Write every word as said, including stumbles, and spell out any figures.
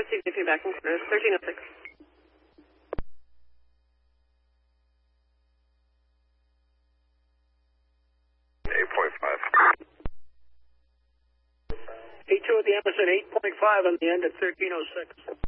received anything back in quarters. thirteen oh six. eight point five. A two at the Emerson, eight point five on the end at thirteen oh six.